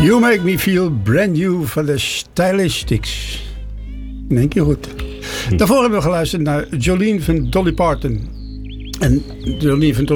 You Make Me Feel Brand New van de Stylistics. In één keer goed. Daarvoor hebben we geluisterd naar Jolene van Dolly Parton. En Jolene van